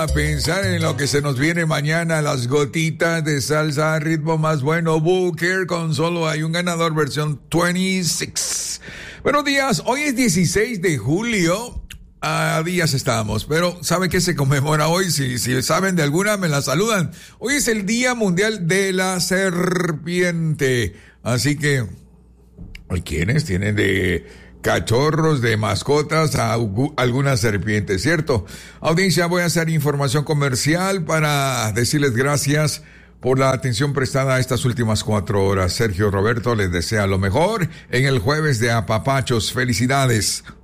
a pensar en lo que se nos viene mañana, las gotitas de salsa, ritmo más bueno, Booker, con solo hay un ganador, versión 26. Buenos días, hoy es 16 de julio. A días estamos, pero ¿sabe qué se conmemora hoy? Si saben de alguna, me la saludan. Hoy es el Día Mundial de la Serpiente. Así que, ¿hay quienes tienen de cachorros, de mascotas, a algunas serpientes, ¿cierto? Audiencia, voy a hacer información comercial para decirles gracias por la atención prestada a estas últimas 4 horas. Sergio Roberto les desea lo mejor en el jueves de apapachos. Felicidades.